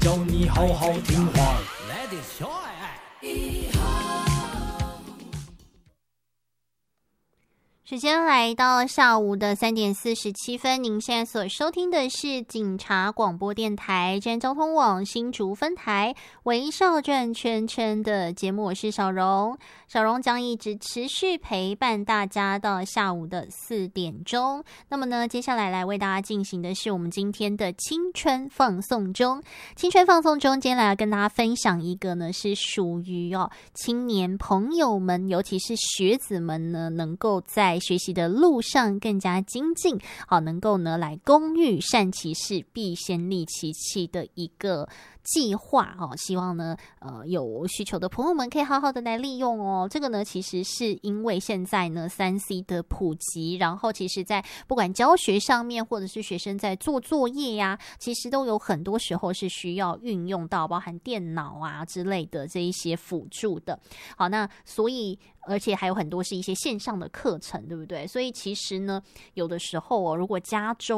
叫你好好听话。 来点小爱。 时间来到下午的3点47分，您现在所收听的是警察广播电台真交通网新竹分台微笑转圈圈的节目，我是小荣。小荣将一直持续陪伴大家到下午的4点钟。那么呢，接下来为大家进行的是我们今天的青春放送中。青春放送中，今天来要跟大家分享一个呢，是属于青年朋友们，尤其是学子们呢，能够在学习的路上更加精进，能够呢来工欲善其事，必先利其器的一个计划希望呢有需求的朋友们可以好好的来利用哦。这个呢其实是因为现在呢 3C 的普及，然后其实在不管教学上面或者是学生在做作业呀，其实都有很多时候是需要运用到包含电脑啊之类的这一些辅助的。好，那所以而且还有很多是一些线上的课程，对不对？所以其实呢有的时候如果家中